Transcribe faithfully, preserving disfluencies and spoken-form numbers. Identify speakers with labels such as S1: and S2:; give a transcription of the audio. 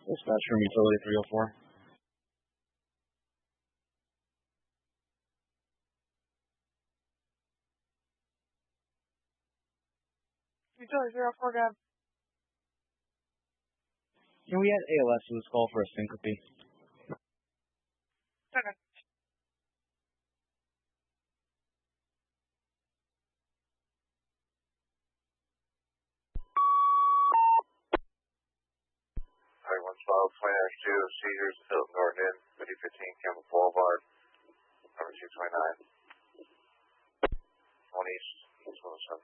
S1: Dispatch from utility three oh four.
S2: Utility three oh four, Gab.
S1: Can we add A L S to this call for a syncope?
S2: Second.
S3: Alright, one twelve, twenty dash two, seizures, Hilton Norton Inn, fifty fifteen Campbell Boulevard, number two twenty-nine, one East, East one oh seven.